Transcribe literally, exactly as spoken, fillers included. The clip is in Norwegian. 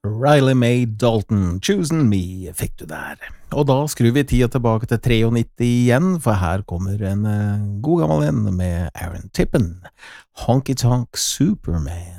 Riley Mae Dalton, Choosing Me, fikk du der. Og da skrur vi tida tilbake til nittitre igjen, for her kommer en uh, god gammel en med Aaron Tippin, Honky Tonk Superman.